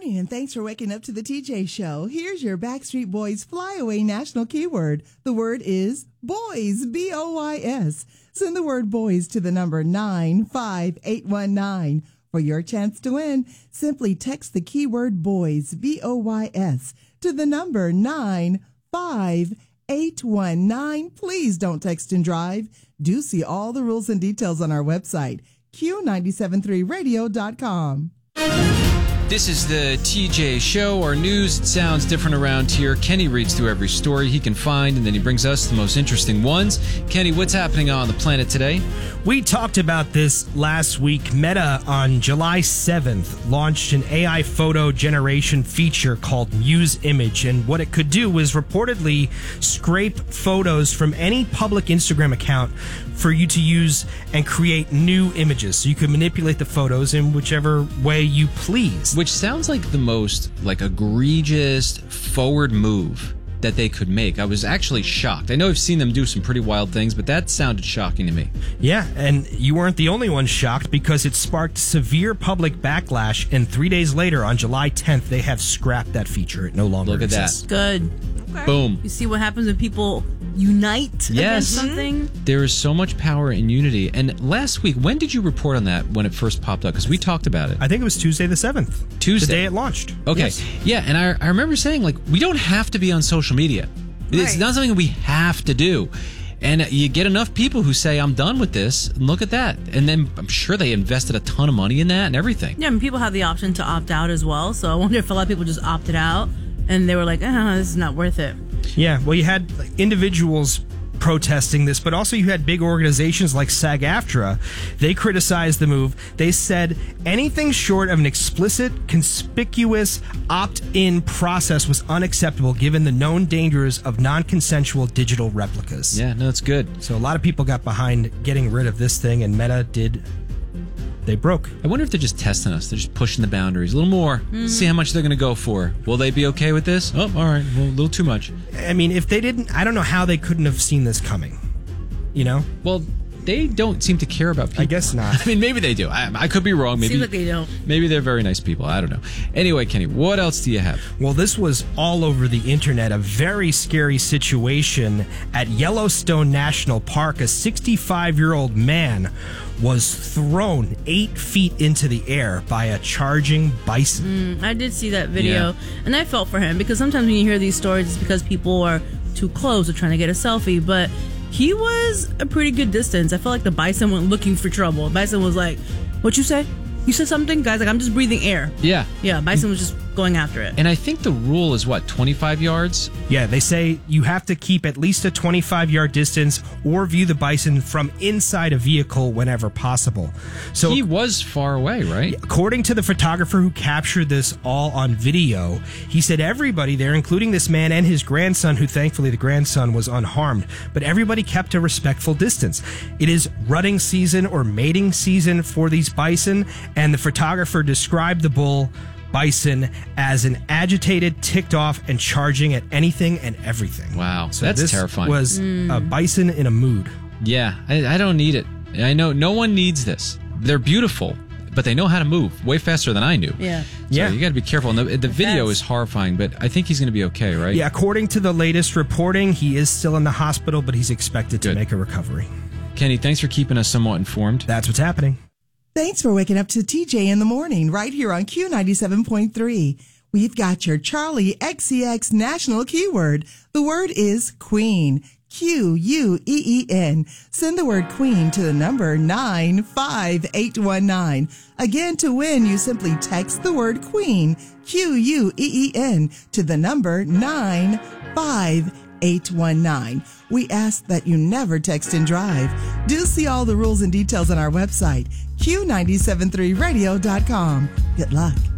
morning, and thanks for waking up to the TJ Show. Here's your Backstreet Boys Flyaway national keyword. The word is boys, B-O-Y-S. Send the word boys to the number 95819. For your chance to win, simply text the keyword boys, B-O-Y-S, to the number 95819. Please don't text and drive. Do see all the rules and details on our website, Q973radio.com. This is the TJ Show. Our news sounds different around here. Kenny reads through every story he can find, and then he brings us the most interesting ones. Kenny, what's happening on the planet today? We talked about this last week. Meta, on July 7th, launched an AI photo generation feature called Muse Image, and what it could do was reportedly scrape photos from any public Instagram account for you to use and create new images. So you could manipulate the photos in whichever way you please. Which sounds like the most egregious forward move that they could make. I was actually shocked. I know I've seen them do some pretty wild things, but that sounded shocking to me. Yeah, and you weren't the only one shocked, because it sparked severe public backlash, and 3 days later, on July 10th, they have scrapped that feature. It no longer exists. Look at that. Good. Okay. Boom. You see what happens when people unite against something? There is so much power in unity. And last week, when did you report on that when it first popped up? Because we talked about it. I think it was Tuesday the 7th. Tuesday. The day it launched. Okay. Yes. Yeah, and I remember saying, we don't have to be on social media. It's Right. not something we have to do. And you get enough people who say, I'm done with this, and look at that. And then I'm sure they invested a ton of money in that and everything. Yeah, and people have the option to opt out as well. So I wonder if a lot of people just opted out and they were like, this is not worth it. Yeah, well, you had individuals protesting this, but also you had big organizations like SAG-AFTRA. They criticized the move. They said anything short of an explicit, conspicuous opt-in process was unacceptable given the known dangers of non-consensual digital replicas. Yeah, no, it's good. So a lot of people got behind getting rid of this thing, and Meta did. They broke. I wonder if they're just testing us. They're just pushing the boundaries a little more. See how much they're going to go for. Will they be okay with this? Oh, all right. Well, a little too much. I mean, if they didn't, I don't know how they couldn't have seen this coming. You know? Well, they don't seem to care about people. I guess not. I mean, maybe they do. I could be wrong. Maybe Seems like they don't. Maybe they're very nice people. I don't know. Anyway, Kenny, what else do you have? Well, this was all over the internet. A very scary situation at Yellowstone National Park. A 65-year-old man was thrown 8 feet into the air by a charging bison. I did see that video, and I felt for him, because sometimes when you hear these stories, it's because people are too close or trying to get a selfie, but he was a pretty good distance. I felt like the bison went looking for trouble. Bison was like, "What you say? You said something?" Guy's like, "I'm just breathing air." Yeah. Yeah, bison was just going after it. And I think the rule is, 25 yards? Yeah, they say you have to keep at least a 25-yard distance or view the bison from inside a vehicle whenever possible. So He was far away, right? according to the photographer who captured this all on video, he said everybody there, including this man and his grandson, who thankfully the grandson was unharmed, but everybody kept a respectful distance. It is rutting season or mating season for these bison, and the photographer described the bull bison as an agitated, ticked off, and charging at anything and everything. Wow, So that's this terrifying. was a bison in a mood. Yeah, I don't need it. I know no one needs this. They're beautiful, but they know how to move way faster than I knew. Yeah. So Yeah. you got to be careful. And the video Fast. is horrifying, but I think he's going to be okay, right? Yeah, according to the latest reporting, he is still in the hospital, but he's expected to Good. make a recovery. Kenny, thanks for keeping us somewhat informed. That's what's happening. Thanks for waking up to TJ in the morning right here on Q97.3. We've got your Charlie XCX national keyword. The word is queen. Queen. Send the word queen to the number 95819. Again, to win, you simply text the word queen, Queen, to the number 95819. We ask that you never text and drive. Do see all the rules and details on our website, Q973radio.com. Good luck.